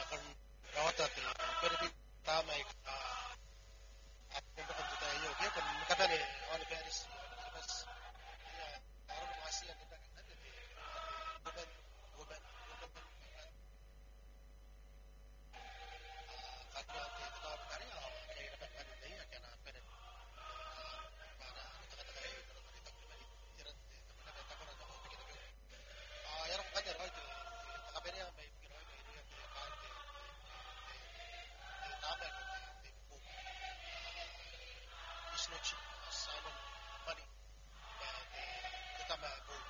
con Rota thì Philippines ta mai at punta kan tayo. Kaya kung makatani on Paris